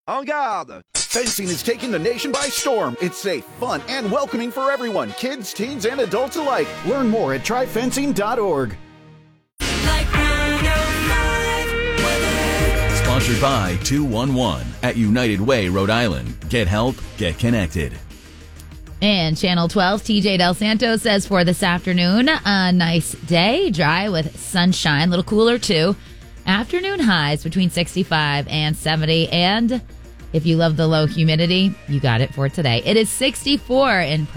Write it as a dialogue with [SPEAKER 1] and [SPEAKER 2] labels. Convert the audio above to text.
[SPEAKER 1] En garde! Fencing is taking the nation by storm. It's safe, fun, and welcoming for everyone, kids, teens, and adults alike. Learn more at tryfencing.org.
[SPEAKER 2] Sponsored by 211 at United Way, Rhode Island. Get help, get connected.
[SPEAKER 3] And Channel 12, TJ Del Santo says for this afternoon, a nice day, dry with sunshine, a little cooler too. Afternoon highs between 65 and 70. And if you love the low humidity, you got it for today. It is 64 in